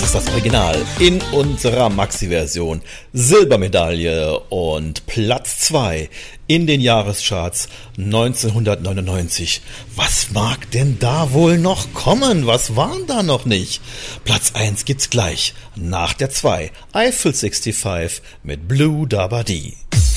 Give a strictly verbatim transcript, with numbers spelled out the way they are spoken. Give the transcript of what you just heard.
ist das Original in unserer Maxi-Version. Silbermedaille und Platz zwei in den Jahrescharts neunzehnhundertneunundneunzig. Was mag denn da wohl noch kommen? Was waren da noch nicht? Platz eins gibt's gleich nach der zwei. Eiffel fünfundsechzig mit Blue Dabba Dee.